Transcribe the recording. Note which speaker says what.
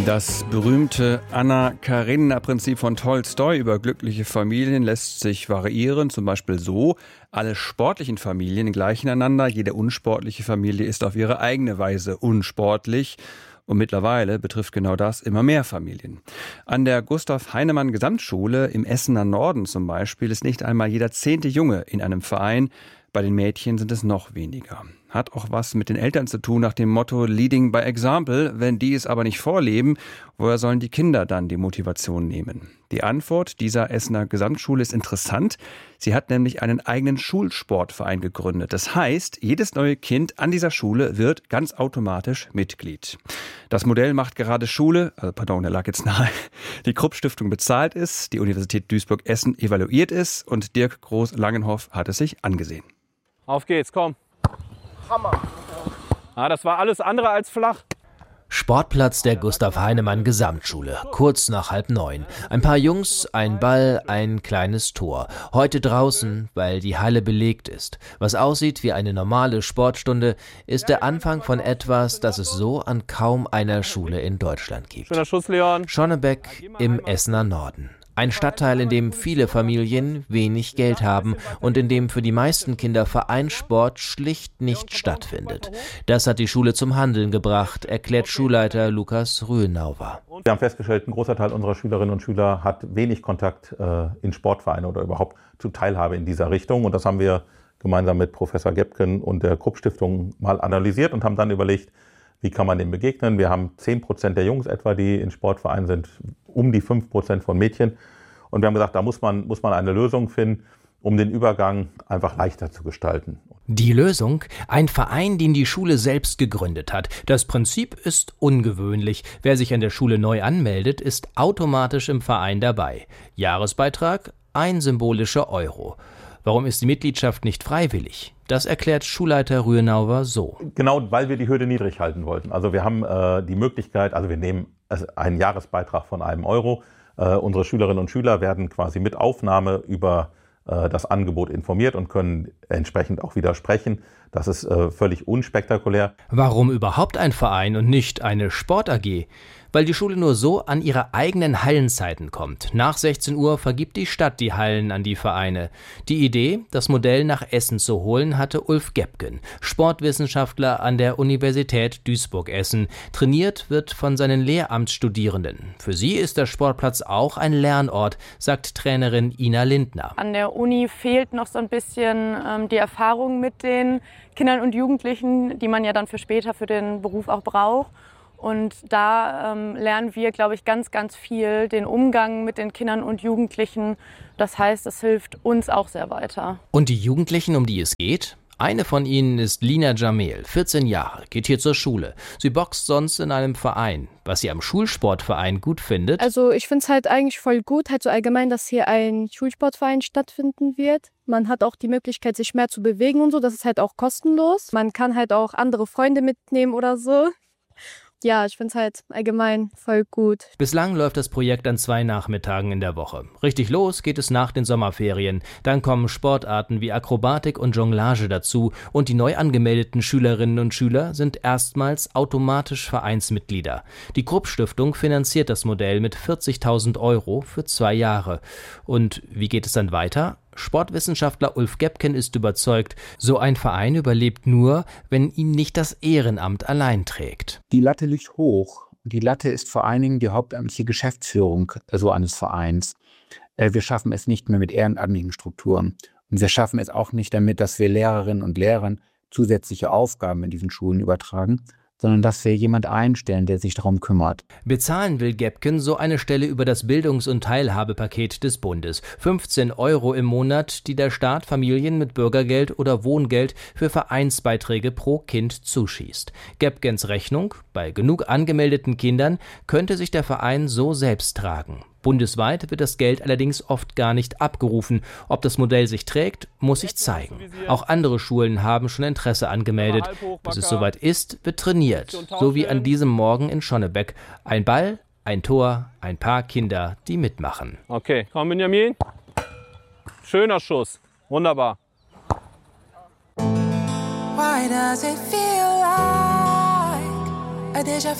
Speaker 1: Das berühmte Anna-Karenina-Prinzip von Tolstoi über glückliche Familien lässt sich variieren. Zum Beispiel so: Alle sportlichen Familien gleichen einander, jede unsportliche Familie ist auf ihre eigene Weise unsportlich. Und mittlerweile betrifft genau das immer mehr Familien. An der Gustav-Heinemann-Gesamtschule im Essener Norden zum Beispiel ist nicht einmal jeder 10. Junge in einem Verein. Bei den Mädchen sind es noch weniger. Hat auch was mit den Eltern zu tun, nach dem Motto Leading by Example. Wenn die es aber nicht vorleben, woher sollen die Kinder dann die Motivation nehmen? Die Antwort dieser Essener Gesamtschule ist interessant. Sie hat nämlich einen eigenen Schulsportverein gegründet. Das heißt, jedes neue Kind an dieser Schule wird ganz automatisch Mitglied. Das Modell macht gerade Schule, der lag jetzt nahe, die Krupp-Stiftung bezahlt es, die Universität Duisburg-Essen evaluiert es und Dirk Groß-Langenhoff hat es sich angesehen.
Speaker 2: Auf geht's, komm. Hammer. Das war alles andere als flach.
Speaker 3: Sportplatz der Gustav-Heinemann-Gesamtschule, kurz nach 8:30. Ein paar Jungs, ein Ball, ein kleines Tor. Heute draußen, weil die Halle belegt ist. Was aussieht wie eine normale Sportstunde, ist der Anfang von etwas, das es so an kaum einer Schule in Deutschland gibt.
Speaker 2: Schöner Schuss, Leon.
Speaker 3: Schonnebeck im Essener Norden. Ein Stadtteil, in dem viele Familien wenig Geld haben und in dem für die meisten Kinder Vereinssport schlicht nicht stattfindet. Das hat die Schule zum Handeln gebracht, erklärt Schulleiter Lukas Rühenauer.
Speaker 4: Wir haben festgestellt, ein großer Teil unserer Schülerinnen und Schüler hat wenig Kontakt in Sportvereine oder überhaupt zu Teilhabe in dieser Richtung. Und das haben wir gemeinsam mit Professor Gebken und der Krupp-Stiftung mal analysiert und haben dann überlegt, wie kann man dem begegnen? Wir haben 10% der Jungs etwa, die in Sportvereinen sind, um die 5% von Mädchen. Und wir haben gesagt, da muss man eine Lösung finden, um den Übergang einfach leichter zu gestalten.
Speaker 3: Die Lösung? Ein Verein, den die Schule selbst gegründet hat. Das Prinzip ist ungewöhnlich. Wer sich an der Schule neu anmeldet, ist automatisch im Verein dabei. Jahresbeitrag? 1 symbolischer Euro. Warum ist die Mitgliedschaft nicht freiwillig? Das erklärt Schulleiter Rühenauer so.
Speaker 4: Genau, weil wir die Hürde niedrig halten wollten. Also wir haben die Möglichkeit, also wir nehmen einen Jahresbeitrag von 1 Euro. Unsere Schülerinnen und Schüler werden quasi mit Aufnahme über das Angebot informiert und können entsprechend auch widersprechen. Das ist völlig unspektakulär.
Speaker 3: Warum überhaupt ein Verein und nicht eine Sport-AG? Weil die Schule nur so an ihre eigenen Hallenzeiten kommt. Nach 16 Uhr vergibt die Stadt die Hallen an die Vereine. Die Idee, das Modell nach Essen zu holen, hatte Ulf Gebken, Sportwissenschaftler an der Universität Duisburg-Essen. Trainiert wird von seinen Lehramtsstudierenden. Für sie ist der Sportplatz auch ein Lernort, sagt Trainerin Ina Lindner.
Speaker 5: An der Uni fehlt noch so ein bisschen die Erfahrung mit den Kindern und Jugendlichen, die man ja dann für später für den Beruf auch braucht. Und da lernen wir, glaube ich, ganz, ganz viel, den Umgang mit den Kindern und Jugendlichen. Das heißt, es hilft uns auch sehr weiter.
Speaker 3: Und die Jugendlichen, um die es geht? Eine von ihnen ist Lina Jamel, 14 Jahre, geht hier zur Schule. Sie boxt sonst in einem Verein. Was sie am Schulsportverein gut findet?
Speaker 6: Also ich finde es halt eigentlich voll gut, halt so allgemein, dass hier ein Schulsportverein stattfinden wird. Man hat auch die Möglichkeit, sich mehr zu bewegen und so. Das ist halt auch kostenlos. Man kann halt auch andere Freunde mitnehmen oder so. Ja, ich finde es halt allgemein voll gut.
Speaker 3: Bislang läuft das Projekt an 2 Nachmittagen in der Woche. Richtig los geht es nach den Sommerferien. Dann kommen Sportarten wie Akrobatik und Jonglage dazu. Und die neu angemeldeten Schülerinnen und Schüler sind erstmals automatisch Vereinsmitglieder. Die Krupp-Stiftung finanziert das Modell mit 40.000 Euro für 2 Jahre. Und wie geht es dann weiter? Sportwissenschaftler Ulf Gebken ist überzeugt, so ein Verein überlebt nur, wenn ihn nicht das Ehrenamt allein trägt.
Speaker 7: Die Latte liegt hoch. Die Latte ist vor allen Dingen die hauptamtliche Geschäftsführung so eines Vereins. Wir schaffen es nicht mehr mit ehrenamtlichen Strukturen. Und wir schaffen es auch nicht damit, dass wir Lehrerinnen und Lehrern zusätzliche Aufgaben in diesen Schulen übertragen, sondern dass wir jemand einstellen, der sich darum kümmert.
Speaker 3: Bezahlen will Gebken so eine Stelle über das Bildungs- und Teilhabepaket des Bundes. 15 Euro im Monat, die der Staat Familien mit Bürgergeld oder Wohngeld für Vereinsbeiträge pro Kind zuschießt. Gebkens Rechnung: Bei genug angemeldeten Kindern könnte sich der Verein so selbst tragen. Bundesweit wird das Geld allerdings oft gar nicht abgerufen. Ob das Modell sich trägt, muss sich zeigen. Auch andere Schulen haben schon Interesse angemeldet. Bis es soweit ist, wird trainiert. So wie an diesem Morgen in Schonnebeck. Ein Ball, ein Tor, ein paar Kinder, die mitmachen.
Speaker 2: Okay, komm Benjamin. Schöner Schuss. Wunderbar. Why does it feel like a déjà